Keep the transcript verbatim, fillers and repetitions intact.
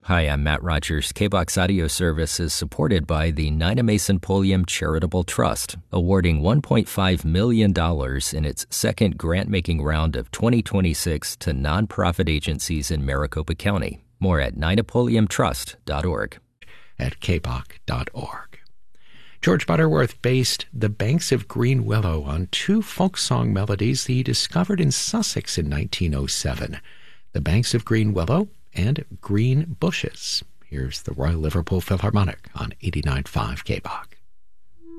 Hi, I'm Matt Rogers. K B O X Audio Service is supported by the Nina Mason Pulliam Charitable Trust, awarding one point five million dollars in its second grant-making round of twenty twenty-six to nonprofit agencies in Maricopa County. More at nina pulliam trust dot org. At k b o c dot org. George Butterworth based The Banks of Green Willow on two folk song melodies he discovered in Sussex in nineteen oh seven. The Banks of Green Willow and Green Bushes. Here's the Royal Liverpool Philharmonic on eighty-nine point five K B O C.